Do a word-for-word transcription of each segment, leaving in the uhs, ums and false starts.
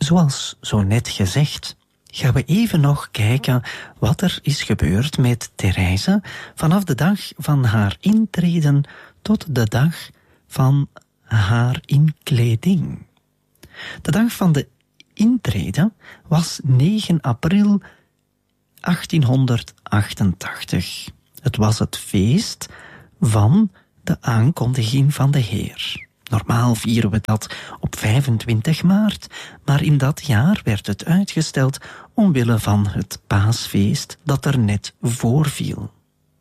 Zoals zo net gezegd, gaan we even nog kijken wat er is gebeurd met Therese vanaf de dag van haar intreden tot de dag van haar inkleding. De dag van de intrede was negen april achttienhonderdachtentachtig. Het was het feest van de aankondiging van de Heer. Normaal vieren we dat op vijfentwintig maart, maar in dat jaar werd het uitgesteld omwille van het paasfeest dat er net voorviel.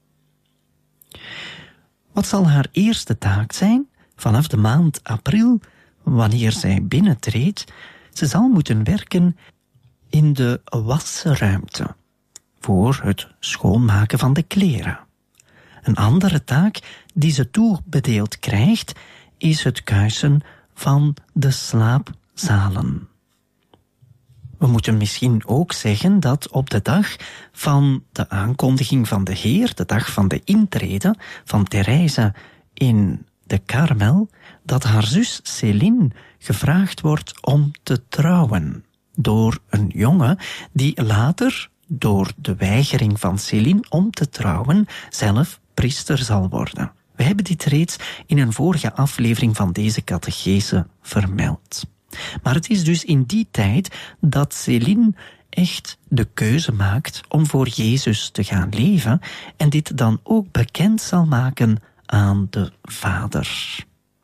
Wat zal haar eerste taak zijn vanaf de maand april, wanneer zij binnentreedt? Ze zal moeten werken in de wasruimte voor het schoonmaken van de kleren. Een andere taak die ze toebedeeld krijgt is het kuisen van de slaapzalen. We moeten misschien ook zeggen dat op de dag van de aankondiging van de Heer, de dag van de intrede van Therese in de Karmel, dat haar zus Céline gevraagd wordt om te trouwen door een jongen die later, door de weigering van Céline om te trouwen, zelf priester zal worden. We hebben dit reeds in een vorige aflevering van deze catechese vermeld. Maar het is dus in die tijd dat Céline echt de keuze maakt om voor Jezus te gaan leven en dit dan ook bekend zal maken aan de Vader.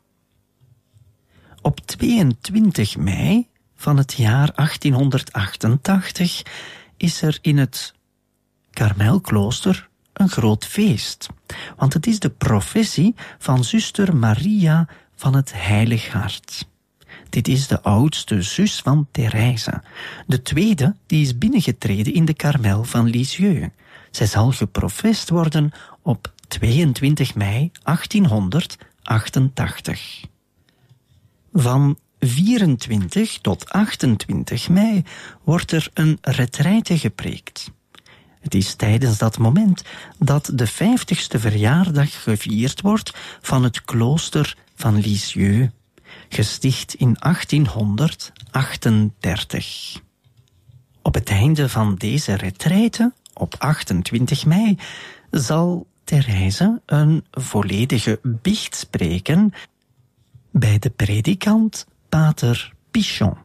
Op tweeëntwintig mei van het jaar achttienhonderdachtentachtig is er in het Karmelklooster een groot feest, want het is de professie van zuster Maria van het Heilig Hart. Dit is de oudste zus van Therese. De tweede die is binnengetreden in de Karmel van Lisieux. Zij zal geprofest worden op tweeëntwintig mei achttienhonderdachtentachtig. Van vierentwintig tot achtentwintig mei wordt er een retraite gepreekt. Het is tijdens dat moment dat de vijftigste verjaardag gevierd wordt van het klooster van Lisieux, gesticht in achttienhonderdachtendertig. Op het einde van deze retraite, op achtentwintig mei, zal Therese een volledige biecht spreken bij de predikant pater Pichon.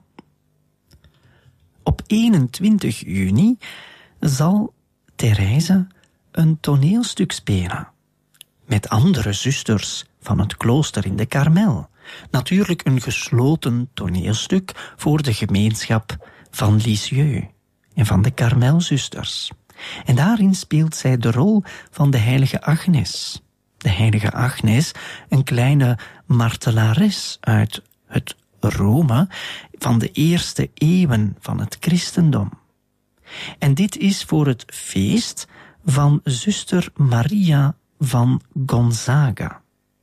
Op eenentwintig juni zal Therese een toneelstuk spelen met andere zusters van het klooster in de Karmel. Natuurlijk een gesloten toneelstuk voor de gemeenschap van Lisieux en van de Karmelzusters. En daarin speelt zij de rol van de heilige Agnes. De heilige Agnes, een kleine martelares uit het Rome van de eerste eeuwen van het christendom. En dit is voor het feest van zuster Maria van Gonzaga.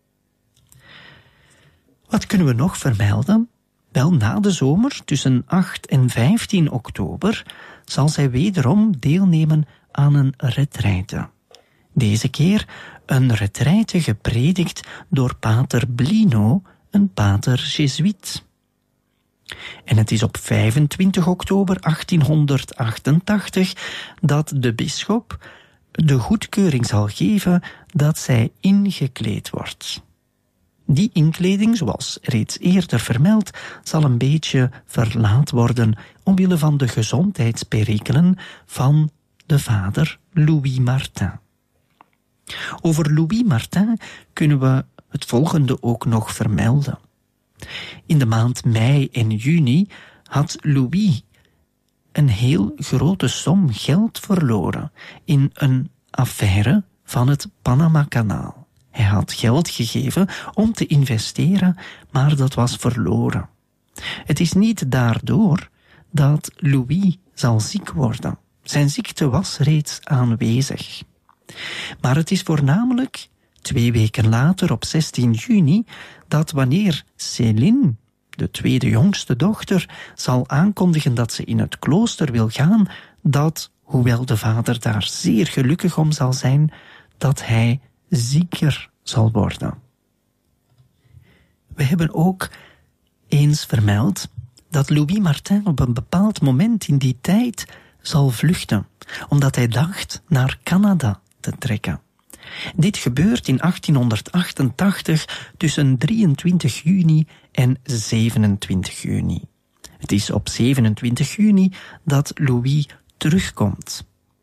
Wat kunnen we nog vermelden? Wel, na de zomer, tussen acht en vijftien oktober, zal zij wederom deelnemen aan een retraite. Deze keer een retraite gepredikt door pater Blino, een pater Jezuïet. En het is op vijfentwintig oktober achttienhonderdachtentachtig dat de bisschop de goedkeuring zal geven dat zij ingekleed wordt. Die inkleding, zoals reeds eerder vermeld, zal een beetje verlaat worden omwille van de gezondheidsperikelen van de vader Louis Martin. Over Louis Martin kunnen we het volgende ook nog vermelden. In de maand mei en juni had Louis een heel grote som geld verloren in een affaire van het Panama-kanaal. Hij had geld gegeven om te investeren, maar dat was verloren. Het is niet daardoor dat Louis zal ziek worden. Zijn ziekte was reeds aanwezig. Maar het is voornamelijk twee weken later, op zestien juni, dat wanneer Céline, de tweede jongste dochter, zal aankondigen dat ze in het klooster wil gaan, dat, hoewel de vader daar zeer gelukkig om zal zijn, dat hij zieker zal worden. We hebben ook eens vermeld dat Louis Martin op een bepaald moment in die tijd zal vluchten, omdat hij dacht naar Canada te trekken. Dit gebeurt in achttienhonderdachtentachtig tussen drieëntwintig juni en zevenentwintig juni. Het is op zevenentwintig juni dat Louis terugkomt.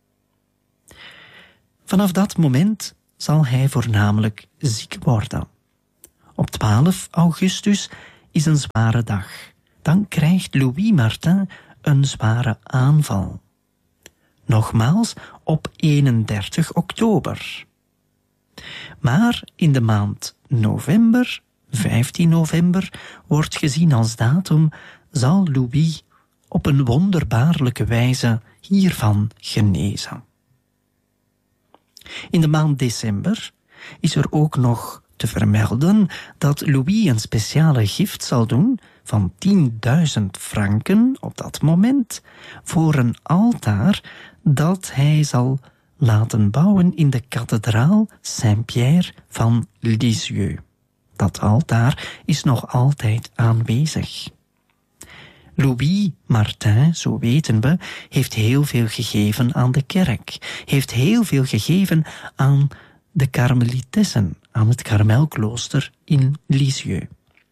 Vanaf dat moment zal hij voornamelijk ziek worden. Op twaalf augustus is een zware dag. Dan krijgt Louis Martin een zware aanval. Nogmaals op eenendertig oktober. Maar in de maand november, vijftien november, wordt gezien als datum, zal Louis op een wonderbaarlijke wijze hiervan genezen. In de maand december is er ook nog te vermelden dat Louis een speciale gift zal doen van tienduizend franken op dat moment voor een altaar dat hij zal laten bouwen in de kathedraal Saint-Pierre van Lisieux. Dat altaar is nog altijd aanwezig. Louis Martin, zo weten we, heeft heel veel gegeven aan de kerk, heeft heel veel gegeven aan de karmelitessen, aan het Karmelklooster in Lisieux.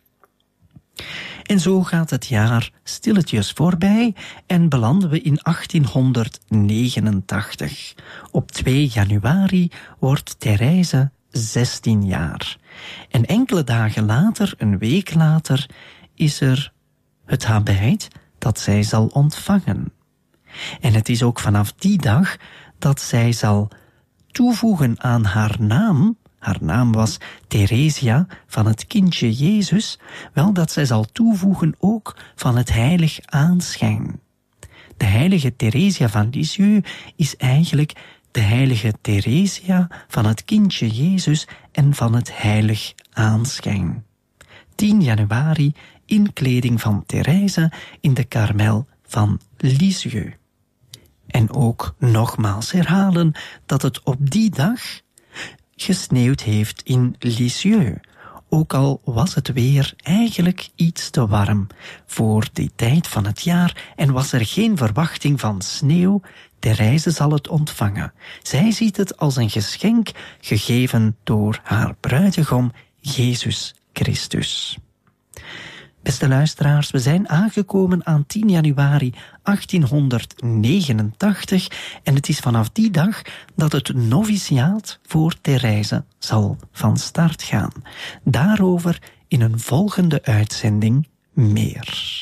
En zo gaat het jaar stilletjes voorbij en belanden we in achttienhonderdnegenentachtig. Op twee januari wordt Therese zestien jaar. En enkele dagen later, een week later, is er het habit dat zij zal ontvangen. En het is ook vanaf die dag dat zij zal toevoegen aan haar naam, haar naam was Theresia van het kindje Jezus, wel dat zij zal toevoegen ook van het heilig aanschijn. De heilige Theresia van Lisieux is eigenlijk de heilige Theresia van het kindje Jezus en van het heilig aanschijn. tien januari in kleding van Therese in de Karmel van Lisieux. En ook nogmaals herhalen dat het op die dag gesneeuwd heeft in Lisieux, ook al was het weer eigenlijk iets te warm voor die tijd van het jaar en was er geen verwachting van sneeuw. Therese zal het ontvangen. Zij ziet het als een geschenk gegeven door haar bruidegom Jezus Christus. Beste luisteraars, we zijn aangekomen aan tien januari achttienhonderdnegenentachtig en het is vanaf die dag dat het noviciaat voor Therese zal van start gaan. Daarover in een volgende uitzending meer.